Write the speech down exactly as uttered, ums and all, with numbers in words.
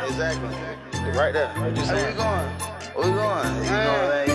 Exactly. Right there. What you saying? Where we going? Where we going? You know what I mean?